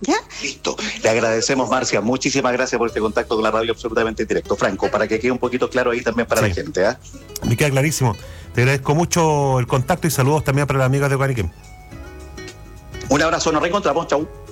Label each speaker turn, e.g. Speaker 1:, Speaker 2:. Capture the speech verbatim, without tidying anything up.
Speaker 1: ¿Ya?
Speaker 2: Listo. Le agradecemos, Marcia. Muchísimas gracias por este contacto con la radio absolutamente directo. Franco, para que quede un poquito claro ahí también para
Speaker 3: Sí.
Speaker 2: la gente. ¿eh?
Speaker 3: Me queda clarísimo. Te agradezco mucho el contacto y saludos también para las amigas de Guaniquem.
Speaker 2: Un abrazo, nos reencontramos. Chau.